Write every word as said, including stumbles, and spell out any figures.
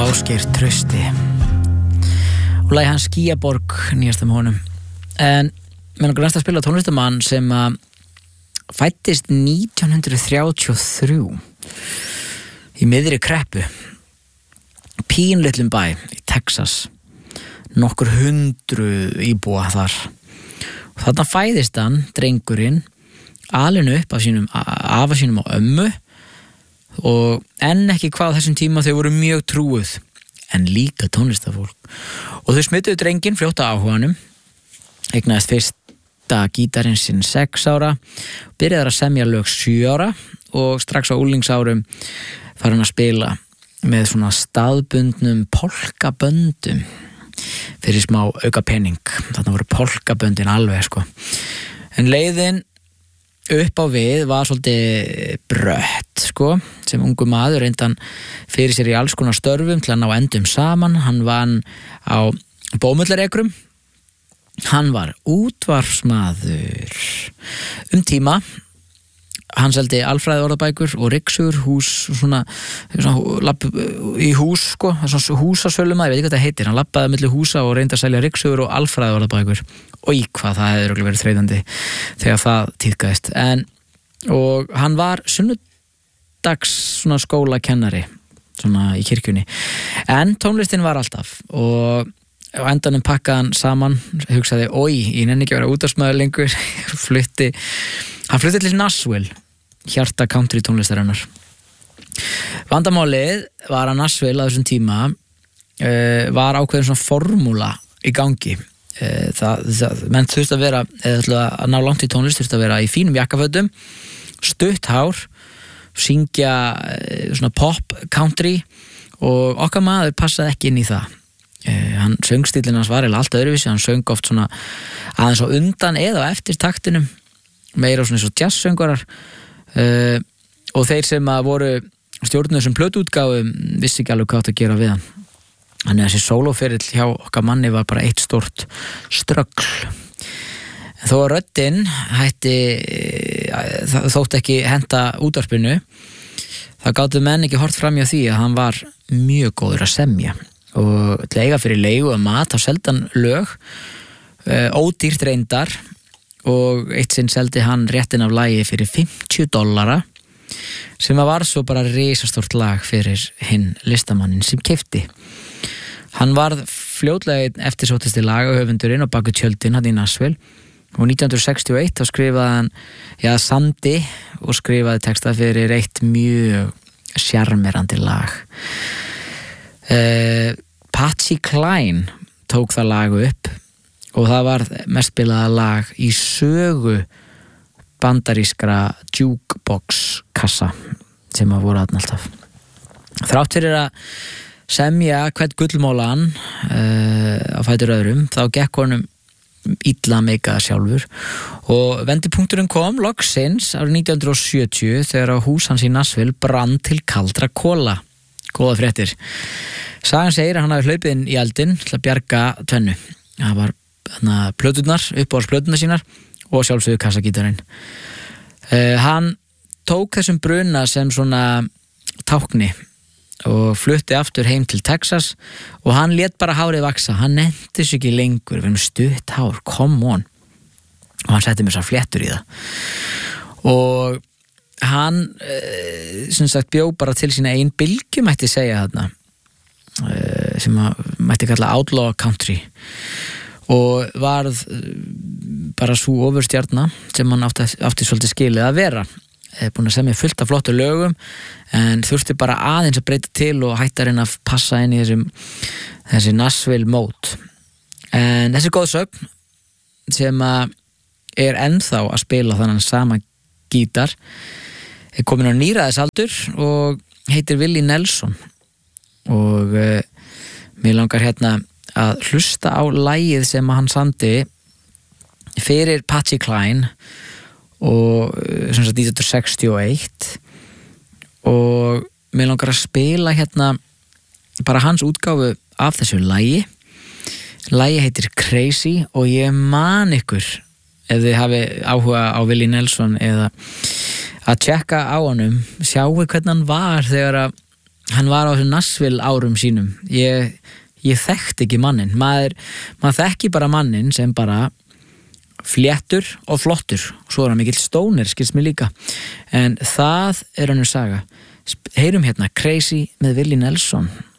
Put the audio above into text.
Ásgeir Trausti og lagi hans Skýjaborg nýjast um honum. En mér langar næst að spila tónlistamann sem að fæddist nítján hundruð þrjátíu og þrjú í miðri kreppu, pínlitlum bæ í Texas, nokkur hundruð íbúa þar. Og þarna fæðist hann, drengurinn, alinn upp af sínum, afa sínum og ömmu, og enn ekki hvað á þessum tíma þau voru mjög trúuð, en líka tónlistafólk. Og þau smituðu drenginn fljótt á áhuganum, eignaðist fyrsta gítarinn sinn sex ára, byrjaði að semja lög sjö ára og strax á úlingsárum var hann að spila með svona staðbundnum polkaböndum fyrir smá auka pening. Þarna voru polkaböndin alveg, sko. En leiðin upp á við var svolítið brött, sko, sem ungu maður reyndan fyrir sér í alls konar störfum til að ná endum saman. Hann vann á bómullarekrum, hann var útvarpsmaður um tíma, hann seldi alfræði orðabækur og ryksugur, hús, svona, svona lapp, í hús, sko, svona húsasöluma, ég veit ekki hvað það heitir, hann lappaði milli húsa og reyndi að selja ryksugur og alfræði orðabækur. Og í hvað það hefði örugglega verið þreytandi þegar það tíðkaðist. En, og hann var sunnudags svona skólakennari svona í kirkjunni, en tónlistin var alltaf, og á endanum pakkaði hann saman, hugsaði, oj, ég nenni ekki að vera útvarpsmaður lengur, flutti hann flutti til Nashville, hjarta country tónlistarinnar. Vandamálið var að Nashville á þessum tíma uh, var ákveðin svona formúla í gangi. Það, það, menn þurfti að vera, eða að ná langt í tónlist, þurfti að vera í fínum jakkafötum, stutt hár, syngja svona pop, country, og okkar maður passaði ekki inn í það. Eh, hann söngstílinn hans var eða allt öðruvísi, hann söng oft svona aðeins á undan eða á eftir taktinum, meira svona eins og jazzsöngarar, eh, og þeir sem að voru stjórnuð sem plötuútgáfum vissi ekki alveg hvað átt að gera við hann. Þannig að þessi sólóferill hjá okkar manni var bara eitt stórt ströggl. Þó að röddin hætti, þótt ekki henta útvarpinu, það gátu menn ekki hort fram hjá því að hann var mjög góður að semja og til að eiga fyrir leigu og mat á seldan lög, ódýrt reyndar, og eitt sinn seldi hann réttin af lagi fyrir fimmtíu dollara sem var svo bara risastórt lag fyrir hinn listamannin sem keypti. Hann varð fljótlega eftirsóttasti lagahöfundurinn og baku tjöldin hann í Nashville, og nítján hundruð sextíu og eitt þá skrifaði hann, já, samdi og skrifaði texta fyrir eitt mjög sjarmerandi lag. Uh, Patsy Cline tók það lag upp og það var mest spilaða lag í sögu bandarískra jukebox kassa sem að voru þarna alltaf. Þrátt fyrir að semja hvern gullmólan uh, á fætur öðrum, þá gekk honum illa meika sjálfur, og vendipunkturinn kom loksins árið nítján hundruð sjötíu þegar á hús hans í Nashville brann til kaldra kola. Góða fréttir. Sagan segir að hann hafi hlaupið inn í eldinn til að bjarga tvennu. Það var hana, plöturnar, uppáhaldsplöturnar sínar og sjálfsögðu kassagítarinn. Uh, hann tók þessum bruna sem svona tákni og flutti aftur heim til Texas, og hann lét bara hárið vaksa. Hann nennti sig ekki lengur, við erum stutt hár, come on, og hann setti mér svo fléttur í það. Og hann uh, sem sagt bjó bara til sína ein bylgju, mætti segja þarna, uh, sem að mætti kalla outlaw country, og varð uh, bara svo ofurstjarna sem hann átti, átti svolítið skilið að vera. Er búin að semja fullt af flottu lögum, en þurfti bara aðeins að breyta til og hætta að reyna að passa inn í þessum, þessi Nashville mót. En þessi góðsögn sem að er ennþá að spila þannig sama gítar er komin á níræðisaldur og heitir Willie Nelson, og uh, mér langar hérna að hlusta á lagið sem að hann samdi fyrir Patsy Cline og sem sagt nítján hundruð sextíu og eitt, og mér langar að spila hérna bara hans útgáfu af þessu lagi. Lagi heitir Crazy, og ég man ykkur ef þið hafi áhuga á Willie Nelson eða að tjekka á honum, sjáu hvernig hann var þegar að hann var á þessum Nashville árum sínum. Ég, ég þekkti ekki mannin. Maður, maður þekki bara mannin sem bara fléttur og flottur. Svo er hann mikill stóner, skilst mér líka. En það er önnur saga. Heyrum hérna Crazy með Willie Nelson.